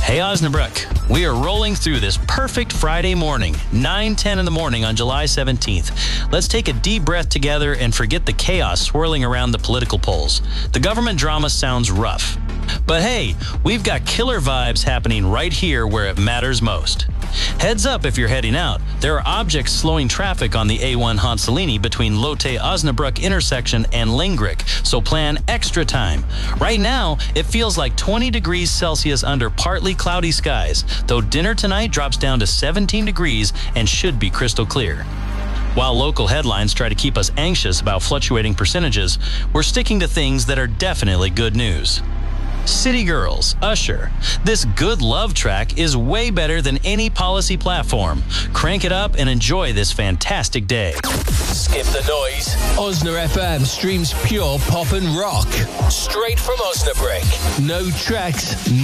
Hey, Osnabrück, we are rolling through this perfect Friday morning, 9:10 in the morning on July 17th. Let's take a deep breath together and forget the chaos swirling around the political polls. The government drama sounds rough. But hey, we've got killer vibes happening right here where it matters most. Heads up if you're heading out. There are objects slowing traffic on the A1 Hansalini between Lotte-Osnabrück intersection and Lingrick, so plan extra time. Right now, it feels like 20 degrees Celsius under partly cloudy skies, though dinner tonight drops down to 17 degrees and should be crystal clear. While local headlines try to keep us anxious about fluctuating percentages, we're sticking to things that are definitely good news. City Girls, Usher. This good love track is way better than any policy platform. Crank it up and enjoy this fantastic day. Skip the noise. Osna FM streams pure pop and rock. Straight from Osnabrück. No tracks,